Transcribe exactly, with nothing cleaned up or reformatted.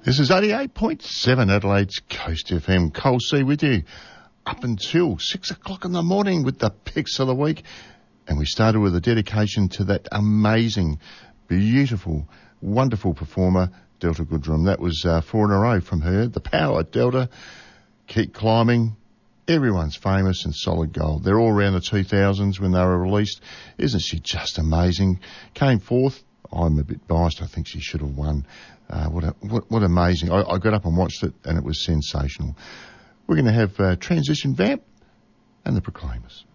This is eighty-eight point seven Adelaide's Coast F M. Cole C with you up until six o'clock in the morning with the picks of the week. And we started with a dedication to that amazing, beautiful, wonderful performer, Delta Goodrum. That was uh, four in a row from her. The power, Delta. Keep climbing. Everyone's famous and solid gold. They're all around the two thousands when they were released. Isn't she just amazing? Came fourth. I'm a bit biased. I think she should have won. Uh, what, a, what what amazing. I, I got up and watched it and it was sensational. We're going to have uh, Transition Vamp and the Proclaimers.